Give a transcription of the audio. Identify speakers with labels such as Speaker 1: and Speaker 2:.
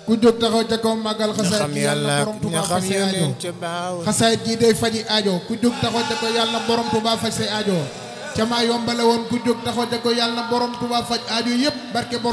Speaker 1: ku jóg taxaw ca kaw màggal xasaayid
Speaker 2: xam
Speaker 1: gi yàlla
Speaker 2: yàlla
Speaker 1: borom
Speaker 2: ña
Speaker 1: Tuubaa
Speaker 2: xam
Speaker 1: faj say aajo
Speaker 2: yonent ca baaw
Speaker 1: xasaayid gi day faji aajo ku jóg taxaw ca kaw yàlla borom Tuubaa faj say aajo ca maa yombale woon ku jóg taxaw ca kaw yàlla borom Tuubaa faj aajo yëpp barke borom